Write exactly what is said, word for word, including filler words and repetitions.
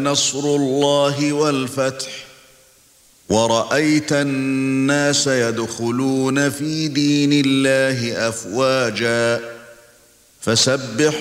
نصر الله والفتح ورأيت الناس يدخلون في دين الله أفواجا فسبح